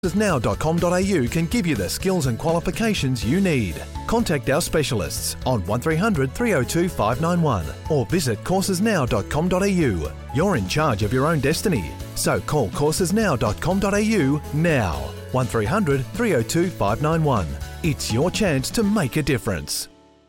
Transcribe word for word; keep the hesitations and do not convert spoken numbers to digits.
now dot com dot a u can give you the skills and qualifications you need. Contact our specialists on one three hundred three oh two five nine one or visit courses now dot com dot a u. You're in charge of your own destiny, so call courses now dot com dot a u now. one three hundred three oh two five nine one. It's your chance to make a difference.